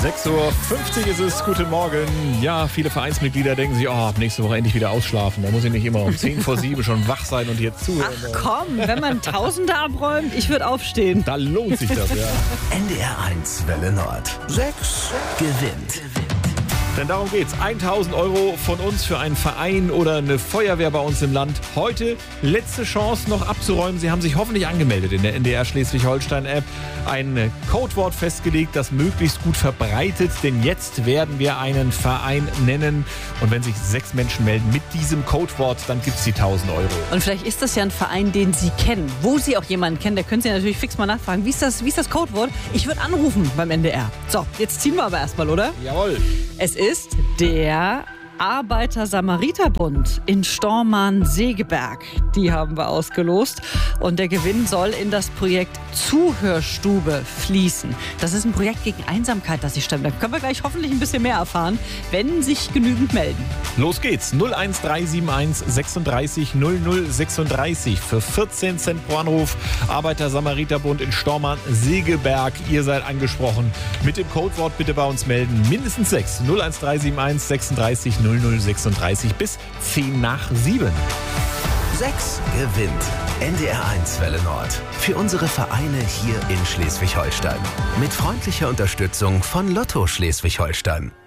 6.50 Uhr ist es. Guten Morgen. Ja, viele Vereinsmitglieder denken sich, ab nächste Woche endlich wieder ausschlafen. Da muss ich nicht immer um 10 vor 7 schon wach sein und jetzt zuhören. Ach komm, wenn man Tausende abräumt, ich würde aufstehen. Da lohnt sich das, ja. NDR 1 Welle Nord. 6 gewinnt. Denn darum geht's. 1.000 Euro von uns für einen Verein oder eine Feuerwehr bei uns im Land. Heute letzte Chance noch abzuräumen. Sie haben sich hoffentlich angemeldet in der NDR Schleswig-Holstein-App. Ein Codewort festgelegt, das möglichst gut verbreitet. Denn jetzt werden wir einen Verein nennen. Und wenn sich 6 Menschen melden mit diesem Codewort, dann gibt's die 1.000 Euro. Und vielleicht ist das ja ein Verein, den Sie kennen. Wo Sie auch jemanden kennen, da können Sie natürlich fix mal nachfragen. Wie ist das Codewort? Ich würde anrufen beim NDR. So, jetzt ziehen wir aber erstmal, oder? Jawohl. Es ist der Arbeiter-Samariter-Bund in Stormarn-Segeberg. Die haben wir ausgelost. Und der Gewinn soll in das Projekt Zuhörstube fließen. Das ist ein Projekt gegen Einsamkeit, das Sie stemmen. Da können wir gleich hoffentlich ein bisschen mehr erfahren, wenn sich genügend melden. Los geht's. 01371 36 00 36 für 14 Cent pro Anruf. Arbeiter-Samariter-Bund in Stormarn-Segeberg. Ihr seid angesprochen. Mit dem Codewort bitte bei uns melden. Mindestens 6. 01371 36 00 36 bis 10 nach 7. 6 gewinnt. NDR 1 Welle Nord. Für unsere Vereine hier in Schleswig-Holstein. Mit freundlicher Unterstützung von Lotto Schleswig-Holstein.